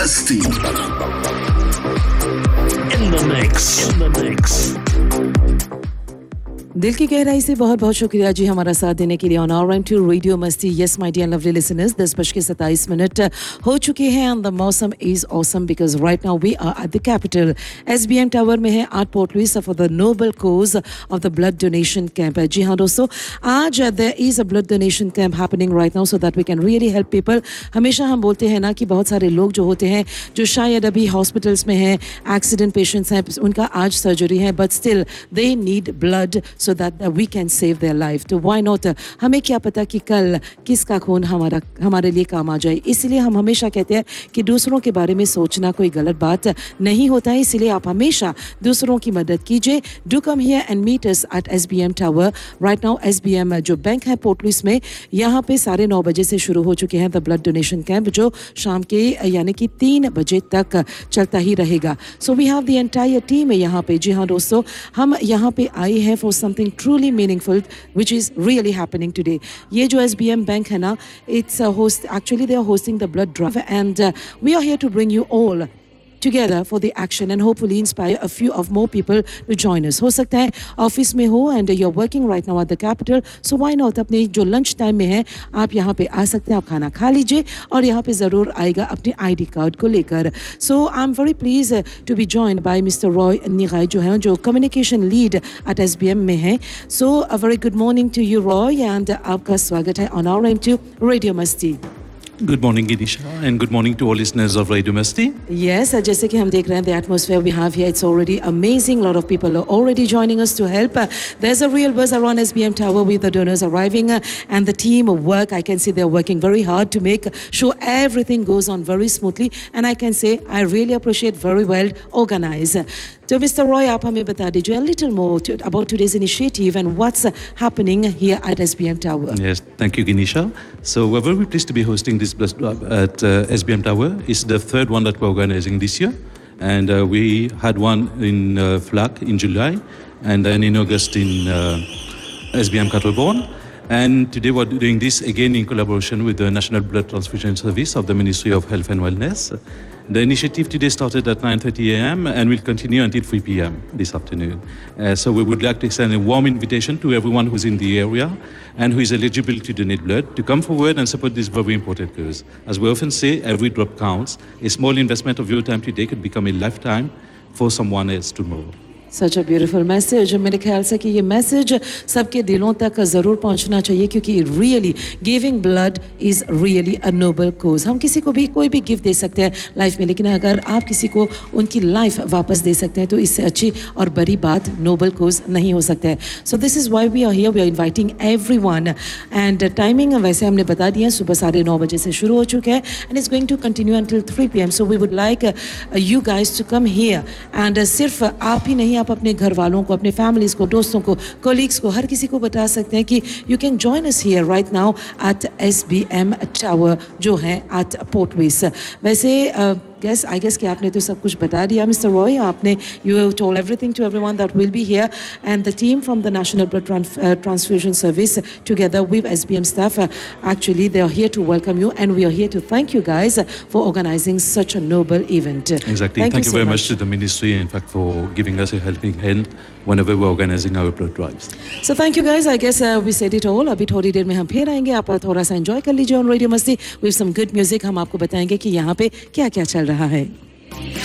Masti. In the mix. दिल की गहराई से बहुत बहुत शुक्रिया जी हमारा साथ देने के लिए on our and to radio मस्ती। Yes my dear lovely listeners, 10:27 हो चुके हैं एंड द मौसम is awesome because right now we are at the capital SBM tower में है eight port Louis for the Nobel cause of the blood donation camp. जी हाँ दोस्तों, आज there is a blood donation camp happening right now so that we can really help people. हमेशा हम बोलते हैं ना कि बहुत सारे लोग जो होते हैं जो शायद अभी हॉस्पिटल्स में हैं, एक्सीडेंट पेशेंट्स हैं, उनका आज सर्जरी है, but still they need blood so that we can save their life. तो why not? हमें क्या पता कि कल किसका खून हमारे लिए काम आ जाए। इसलिए हम हमेशा कहते हैं कि दूसरों के बारे में सोचना कोई गलत बात नहीं होता है, इसलिए आप हमेशा दूसरों की मदद कीजिए। Do come here and meet us at SBM Tower. Right now SBM जो बैंक है पोर्ट लुइस में, यहाँ पे 9:30 बजे से शुरू हो चुके हैं द ब्लड डोनेशन कैंप, जो शाम के यानी कि 3 बजे तक चलता ही रहेगा। So we have the entire team है यहाँ पे। जी हाँ दोस्तों, हम यहाँ पे आए हैं for something truly meaningful which is really happening today. ये जो SBM बैंक है ना, it's a host, actually they are hosting the blood drive and we are here to bring you all together for the action and hopefully inspire a few of more people to join us. हो सकता है office में हो and you're working right now at the capital, so why not अपने जो lunch time में है आप यहाँ पे आ सकते हैं, आप खाना खा लीजिए और यहाँ पे ज़रूर आएगा अपने ID कार्ड को लेकर। So I'm very pleased to be joined by Mr. Roy Nigai जो है, जो communication lead at SBM में है। So a very good morning to you Roy and आपका स्वागत है on our end to Radio Masti. Good morning, Ginisha, and good morning to all listeners of Radio Masti. Yes, जैसे कि हम देख रहे हैं the atmosphere we have here, it's already amazing. A lot of people are already joining us to help. There's a real buzz around SBM Tower with the donors arriving and the team work. I can see they're working very hard to make sure everything goes on very smoothly. And I can say I really appreciate very well organized. So Mr. Roy, आप हमें बता दीजिए a little more about today's initiative and what's happening here at SBM Tower. Yes, thank you, Ginisha. So we're very pleased to be hosting this blood drive at SBM Tower. It's the third one that we're organizing this year. And we had one in Flack in July and then in August in SBM Cattleborn. And today we're doing this again in collaboration with the National Blood Transfusion Service of the Ministry of Health and Wellness. The initiative today started at 9:30 a.m. and will continue until 3 p.m. this afternoon. So we would like to extend a warm invitation to everyone who's in the area and who is eligible to donate blood to come forward and support this very important cause. As we often say, every drop counts. A small investment of your time today could become a lifetime for someone else tomorrow. Such a beautiful message. मेरे ख्याल से कि ये message सबके दिलों तक ज़रूर पहुंचना चाहिए क्योंकि really giving blood is really a Nobel कोज। हम किसी को भी कोई भी गिफ्ट दे सकते हैं लाइफ में, लेकिन अगर आप किसी को उनकी लाइफ वापस दे सकते हैं तो इससे अच्छी और बड़ी बात नोबल कोज नहीं हो सकता है। So this is why we are here, we are inviting everyone and timing वैसे हमने बता दिया, सुबह 9:30 बजे से शुरू हो चुका है and it's going to continue until 3 p.m. So we would like you guys to come here and सिर्फ आप ही नहीं, आप अपने घर वालों को, अपने फैमिलीज को, दोस्तों को, कोलीग्स को, हर किसी को बता सकते हैं कि you can join us here right now at SBM tower जो है एट पोर्ट लुइस। वैसे I guess कि आपने तो सब कुछ बता दिया मिस्टर रॉय, आपने you have told everything to everyone that will be here and the team from the National Blood Transfusion Service together with SBM staff actually they are here to welcome you and we are here to thank you guys for organizing such a noble event. Exactly. Thank you very much to the ministry in fact for giving us a helping hand whenever we're organizing our blood drives. So thank you guys. I guess we said it all. अभी थोड़ी देर में हम फिर आएंगे, आप थोड़ा सा enjoy कर लीजिए ऑन रेडियो मस्ती with some good music. हम आपको बताएंगे कि यहाँ पे क्या क्या चल रहा है।